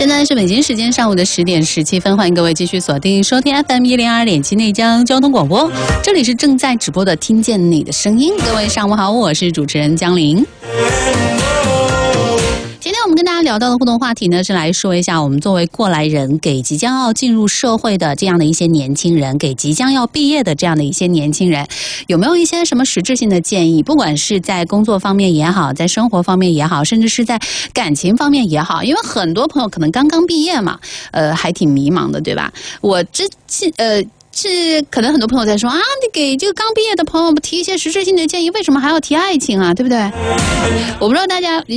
现在是北京时间上午的10点17分，欢迎各位继续锁定收听 FM 102.7内江交通广播，这里是正在直播的听见你的声音。各位上午好，我是主持人江玲。今天我们跟大家聊到的互动话题呢，是来说一下我们作为过来人，给即将要进入社会的这样的一些年轻人，给即将要毕业的这样的一些年轻人，有没有一些什么实质性的建议？不管是在工作方面也好，在生活方面也好，甚至是在感情方面也好，因为很多朋友可能刚刚毕业嘛，还挺迷茫的，对吧？是可能很多朋友在说啊，你给这个刚毕业的朋友提一些实质性的建议，为什么还要提爱情啊？对不对？我不知道大家